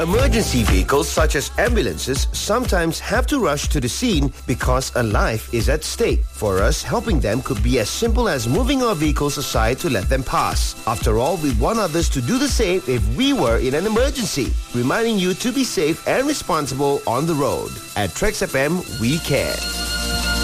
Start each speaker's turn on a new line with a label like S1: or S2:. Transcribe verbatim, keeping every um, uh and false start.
S1: Emergency vehicles such as ambulances sometimes have to rush to the scene because a life is at stake. For us, helping them could be as simple as moving our vehicles aside to let them pass. After all, we want others to do the same if we were in an emergency. Reminding you to be safe and responsible on the road. At Trax F M, we care.